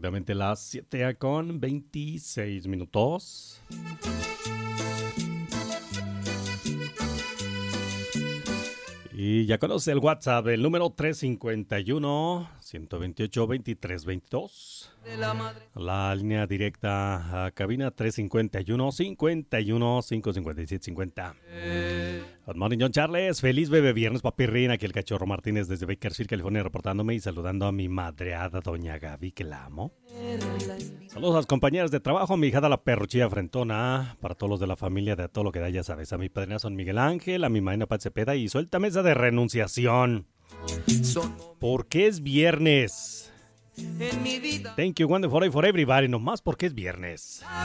Exactamente las 7 con 26 minutos. Y ya conoce el WhatsApp, el número 351-128-2322. La línea directa a cabina 351-51-557-50. Good morning, John Charles. Feliz bebé viernes, papirrín. Aquí el Cachorro Martínez desde Bakersfield, California, reportándome y saludando a mi madreada, doña Gaby, que la amo. Saludos a las compañeras de trabajo, mi hijada la perruchilla frentona, para todos los de la familia de todo lo que da, ya sabes, a mi padrina Son Miguel Ángel, a mi maina Pat Cepeda y suéltame esa de renunciación. Porque es viernes. Thank you, wonderful for everybody, nomás porque es viernes.